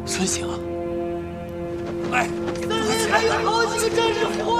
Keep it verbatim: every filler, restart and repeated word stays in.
孙行，哎， 森林还有好几个战士活